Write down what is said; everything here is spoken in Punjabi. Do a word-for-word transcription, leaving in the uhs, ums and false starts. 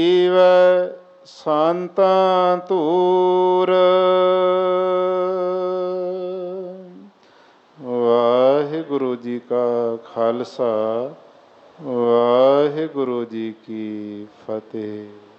ਜੀਵ ਸੰਤਾਂ ਧੂਰ। ਵਾਹਿਗੁਰੂ ਜੀ ਕਾ ਖਾਲਸਾ, ਵਾਹਿਗੁਰੂ ਜੀ ਕੀ ਫਤਿਹ।